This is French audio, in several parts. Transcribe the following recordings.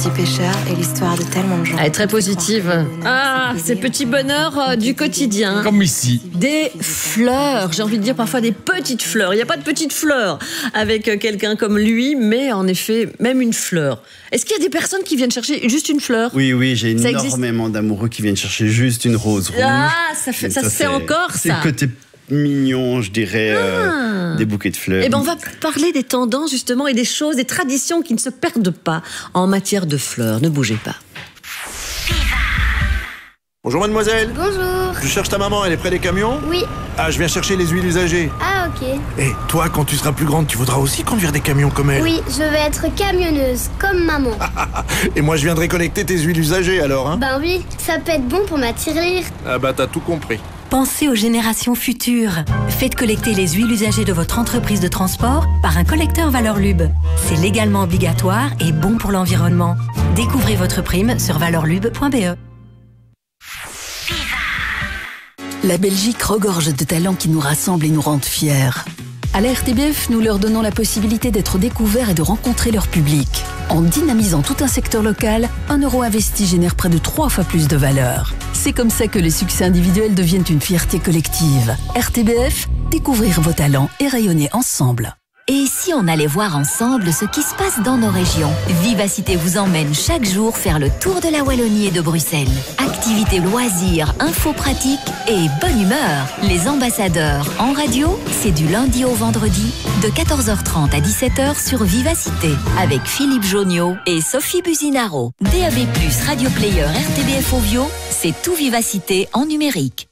Petit Pêcheur est l'histoire de tellement de gens. Elle est très positive. Ah, ces petits bonheurs du quotidien. Comme ici. Des fleurs, j'ai envie de dire parfois des petites fleurs. Il n'y a pas de petites fleurs avec quelqu'un comme lui, mais en effet, même une fleur. Est-ce qu'il y a des personnes qui viennent chercher juste une fleur ? Oui, j'ai énormément d'amoureux qui viennent chercher juste une rose rouge. Ah, ça c'est encore ça. C'est le côté mignon, je dirais, des bouquets de fleurs. Eh ben, on va parler des tendances justement et des choses, des traditions qui ne se perdent pas en matière de fleurs. Ne bougez pas. Bonjour mademoiselle. Bonjour. Je cherche ta maman, elle est près des camions ? Oui. Ah, je viens chercher les huiles usagées. Ah, ok. Et toi, quand tu seras plus grande, tu voudras aussi conduire des camions comme elle ? Oui, je vais être camionneuse, comme maman. Et moi, je viendrai collecter tes huiles usagées alors, hein ? Ben oui, ça peut être bon pour ma tirelire. Ah bah t'as tout compris. Pensez aux générations futures. Faites collecter les huiles usagées de votre entreprise de transport par un collecteur Valorlub. C'est légalement obligatoire et bon pour l'environnement. Découvrez votre prime sur valorlub.be. La Belgique regorge de talents qui nous rassemblent et nous rendent fiers. À la RTBF, nous leur donnons la possibilité d'être découverts et de rencontrer leur public. En dynamisant tout un secteur local, 1 euro investi génère près de 3 fois plus de valeur. C'est comme ça que les succès individuels deviennent une fierté collective. RTBF, découvrir vos talents et rayonner ensemble. Et si on allait voir ensemble ce qui se passe dans nos régions ? Vivacité vous emmène chaque jour faire le tour de la Wallonie et de Bruxelles. Activités, loisirs, infos pratiques et bonne humeur. Les ambassadeurs en radio, c'est du lundi au vendredi de 14h30 à 17h sur Vivacité avec Philippe Joniot et Sophie Buzinaro. DAB+, Radio Player, RTBF Ovio, c'est tout Vivacité en numérique.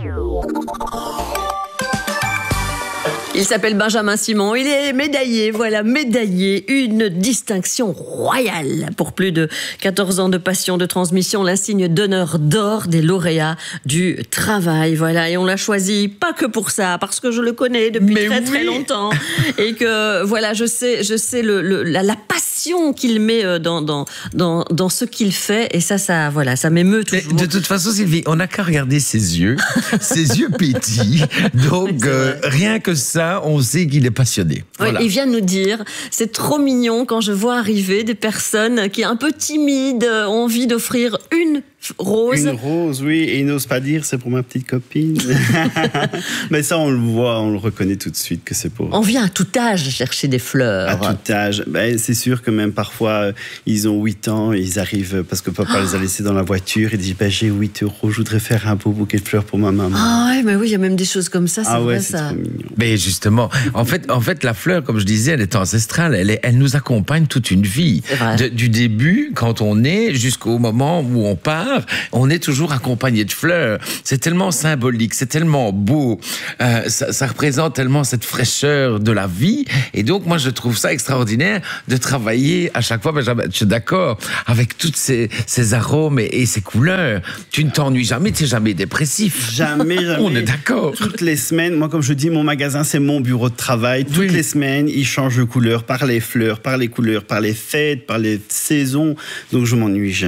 Il s'appelle Benjamin Simon, il est médaillé, une distinction royale pour plus de 14 ans de passion de transmission, l'insigne d'honneur d'or des lauréats du travail, voilà, et on l'a choisi pas que pour ça, parce que je le connais depuis très longtemps, et que voilà, je sais la passion qu'il met dans ce qu'il fait, et ça m'émeut toujours. De toute façon, Sylvie, on n'a qu'à regarder ses yeux pétillent, donc rien que ça, on sait qu'il est passionné. Voilà. Oui, il vient de nous dire, c'est trop mignon quand je vois arriver des personnes qui, un peu timides, ont envie d'offrir une rose. Une rose, oui, et ils n'osent pas dire c'est pour ma petite copine. Mais ça, on le voit, on le reconnaît tout de suite que c'est pour... On vient à tout âge chercher des fleurs. À tout âge. Ben, c'est sûr que même parfois, ils ont 8 ans et ils arrivent, parce que papa les a laissés dans la voiture, et dit j'ai 8 euros, je voudrais faire un beau bouquet de fleurs pour ma maman. Ah ouais, mais oui, il y a même des choses comme ça, c'est vrai, c'est ça. trop mignon. Mais justement, en fait, la fleur, comme je disais, elle est ancestrale, elle nous accompagne toute une vie. Du début, quand on est, jusqu'au moment où on part, on est toujours accompagné de fleurs. C'est tellement symbolique, c'est tellement beau, ça représente tellement cette fraîcheur de la vie. Et donc, moi, je trouve ça extraordinaire de travailler à chaque fois. Benjamin, je suis d'accord avec toutes ces arômes et ces couleurs. Tu ne t'ennuies jamais, tu n'es jamais dépressif. Jamais. On est d'accord. Toutes les semaines, moi, comme je dis, mon magasin, c'est mon bureau de travail. Toutes les semaines, il change de couleur par les fleurs, par les couleurs, par les fêtes, par les saisons. Donc, je m'ennuie jamais.